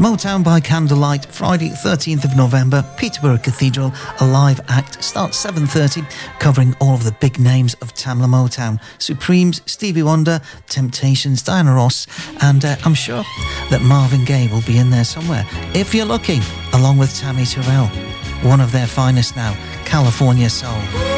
Motown by Candlelight, Friday 13th of November, Peterborough Cathedral, a live act, starts 7:30, covering all of the big names of Tamla Motown. Supremes, Stevie Wonder, Temptations, Diana Ross, and I'm sure that Marvin Gaye will be in there somewhere, if you're lucky, along with Tammy Terrell. One of their finest now, California Soul.